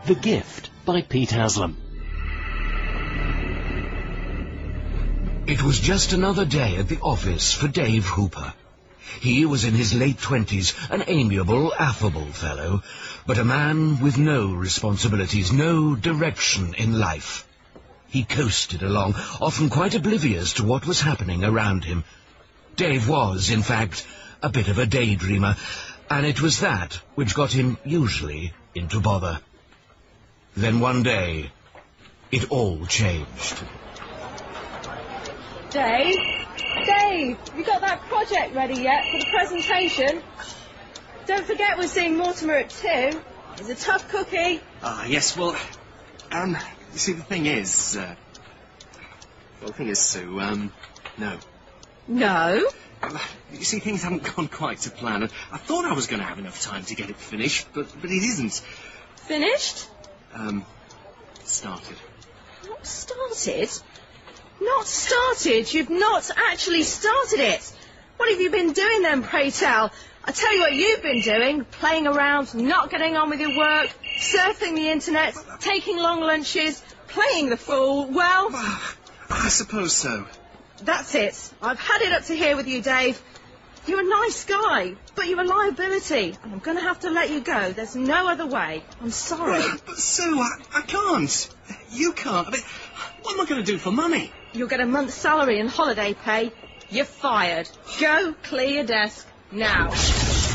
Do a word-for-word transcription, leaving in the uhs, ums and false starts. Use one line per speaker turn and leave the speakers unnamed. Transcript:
The Gift by Pete Haslam.
It was just another day at the office for Dave Hooper. He was in his late twenties, an amiable, affable fellow, but a man with no responsibilities, no direction in life. He coasted along, often quite oblivious to what was happening around him. Dave was, in fact, a bit of a daydreamer, and it was that which got him usually into bother. Then one day, it all changed.
Dave? Dave, have you got that project ready yet for the presentation? Don't forget we're seeing Mortimer at two. He's a tough cookie.
Ah, uh, yes, well, um, you see, the thing is, uh, well, the thing is, Sue, um, no.
No?
You see, things haven't gone quite to plan, and I thought I was going to have enough time to get it finished, but, but it isn't.
Finished?
Um, started.
Not started? Not started? You've not actually started it. What have you been doing then, pray tell? I tell you what you've been doing, playing around, not getting on with your work, surfing the internet, taking long lunches, playing the fool, well...
I suppose so.
That's it. I've had it up to here with you, Dave. You're a nice guy, but you're a liability, and I'm going to have to let you go. There's no other way. I'm sorry.
But, but Sue, I, I can't. You can't. I mean, what am I going to do for money?
You'll get a month's salary and holiday pay. You're fired. Go clear your desk now.